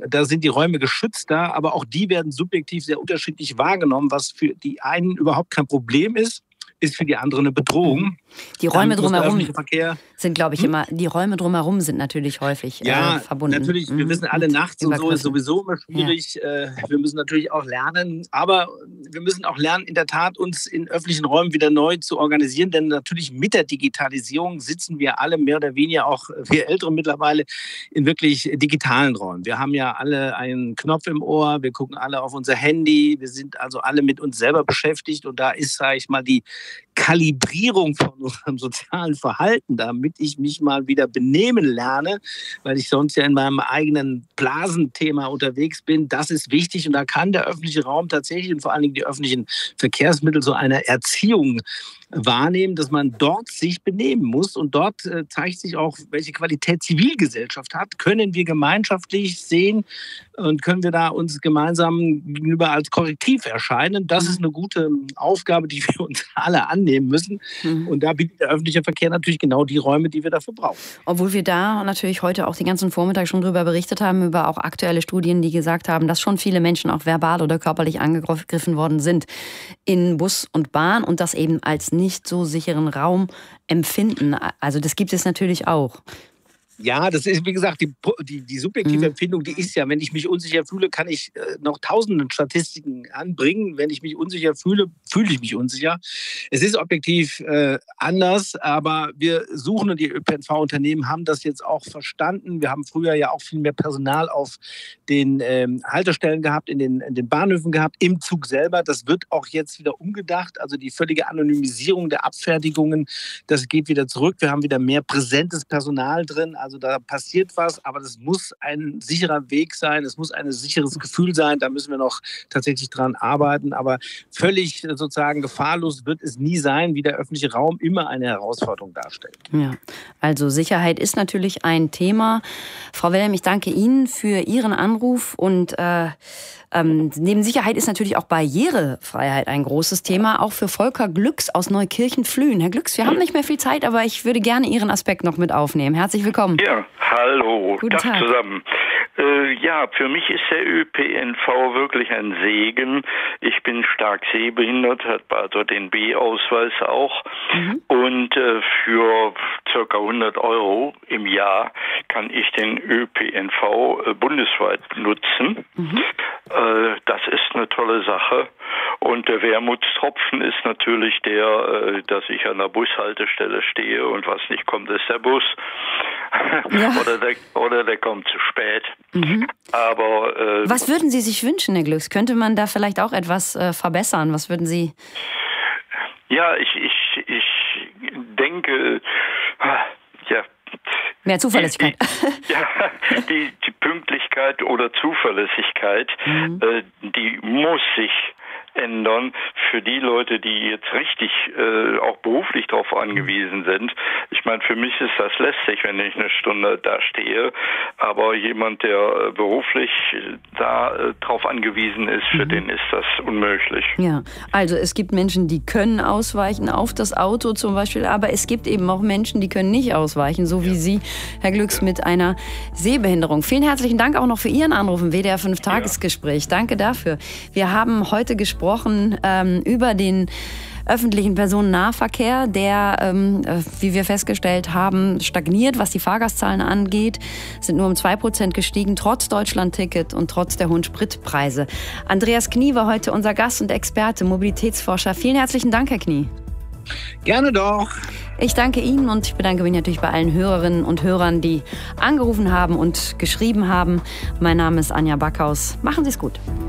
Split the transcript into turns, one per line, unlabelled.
Da sind die Räume geschützter, aber auch die werden subjektiv sehr unterschiedlich wahrgenommen, was für die einen überhaupt kein Problem ist für die anderen eine Bedrohung.
Die Räume drumherum sind, glaube ich, die Räume drumherum sind natürlich häufig verbunden.
Ja, natürlich, wir wissen alle, nachts und so ist sowieso immer schwierig. Ja. Wir müssen natürlich auch lernen, aber wir müssen auch lernen, in der Tat uns in öffentlichen Räumen wieder neu zu organisieren, denn natürlich mit der Digitalisierung sitzen wir alle mehr oder weniger, auch wir Ältere mittlerweile, in wirklich digitalen Räumen. Wir haben ja alle einen Knopf im Ohr, wir gucken alle auf unser Handy, wir sind also alle mit uns selber beschäftigt und da ist, sage ich mal, die Kalibrierung von unserem sozialen Verhalten, damit ich mich mal wieder benehmen lerne, weil ich sonst ja in meinem eigenen Blasenthema unterwegs bin. Das ist wichtig und da kann der öffentliche Raum tatsächlich und vor allen Dingen die öffentlichen Verkehrsmittel so eine Erziehung wahrnehmen, dass man dort sich benehmen muss und dort zeigt sich auch, welche Qualität Zivilgesellschaft hat. Können wir gemeinschaftlich sehen und können wir da uns gemeinsam gegenüber als Korrektiv erscheinen? Das ist eine gute Aufgabe, die wir uns alle annehmen müssen. Und da bietet der öffentliche Verkehr natürlich genau die Räume, die wir dafür brauchen.
Obwohl wir da natürlich heute auch den ganzen Vormittag schon drüber berichtet haben, über auch aktuelle Studien, die gesagt haben, dass schon viele Menschen auch verbal oder körperlich angegriffen worden sind in Bus und Bahn und das eben als nicht so sicheren Raum empfinden. Also das gibt es natürlich auch.
Ja, das ist, wie gesagt, die subjektive Empfindung, die ist ja, wenn ich mich unsicher fühle, kann ich noch tausenden Statistiken anbringen. Wenn ich mich unsicher fühle, fühle ich mich unsicher. Es ist objektiv anders, aber wir suchen und die ÖPNV-Unternehmen haben das jetzt auch verstanden. Wir haben früher ja auch viel mehr Personal auf den Haltestellen gehabt, in den Bahnhöfen gehabt, im Zug selber. Das wird auch jetzt wieder umgedacht. Also die völlige Anonymisierung der Abfertigungen, das geht wieder zurück. Wir haben wieder mehr präsentes Personal drin. Also da passiert was, aber das muss ein sicherer Weg sein, es muss ein sicheres Gefühl sein, da müssen wir noch tatsächlich dran arbeiten, aber völlig sozusagen gefahrlos wird es nie sein, wie der öffentliche Raum immer eine Herausforderung darstellt.
Ja, also Sicherheit ist natürlich ein Thema. Frau Wilhelm, ich danke Ihnen für Ihren Anruf und neben Sicherheit ist natürlich auch Barrierefreiheit ein großes Thema, auch für Volker Glücks aus Neukirchen-Flühen. Herr Glücks, wir haben nicht mehr viel Zeit, aber ich würde gerne Ihren Aspekt noch mit aufnehmen. Herzlich willkommen.
Ja, hallo,
Guten Tag
zusammen. Ja, für mich ist der ÖPNV wirklich ein Segen. Ich bin stark sehbehindert, habe also den B-Ausweis auch. Und für ca. 100 € im Jahr kann ich den ÖPNV bundesweit nutzen. Das ist eine tolle Sache. Und der Wermutstropfen ist natürlich der, dass ich an der Bushaltestelle stehe und was nicht kommt, ist der Bus. Ja. oder der kommt zu spät. Aber
was würden Sie sich wünschen, Herr Glücks? Könnte man da vielleicht auch etwas verbessern? Was würden Sie?
Ja, ich denke, ja.
Mehr Zuverlässigkeit.
Die Pünktlichkeit oder Zuverlässigkeit, die muss sich ändern für die Leute, die jetzt richtig auch beruflich darauf angewiesen sind. Ich meine, für mich ist das lästig, wenn ich eine Stunde da stehe, aber jemand, der beruflich da drauf angewiesen ist, für den ist das unmöglich.
Ja, also es gibt Menschen, die können ausweichen auf das Auto zum Beispiel, aber es gibt eben auch Menschen, die können nicht ausweichen, so wie Sie, Herr Glücks, mit einer Sehbehinderung. Vielen herzlichen Dank auch noch für Ihren Anruf im WDR 5 Tagesgespräch. Danke dafür. Wir haben heute gesprochen über den öffentlichen Personennahverkehr, der, wie wir festgestellt haben, stagniert, was die Fahrgastzahlen angeht, sind nur um 2% gestiegen, trotz Deutschlandticket und trotz der hohen Spritpreise. Andreas Knie war heute unser Gast und Experte, Mobilitätsforscher. Vielen herzlichen Dank, Herr Knie.
Gerne doch.
Ich danke Ihnen und ich bedanke mich natürlich bei allen Hörerinnen und Hörern, die angerufen haben und geschrieben haben. Mein Name ist Anja Backhaus. Machen Sie es gut.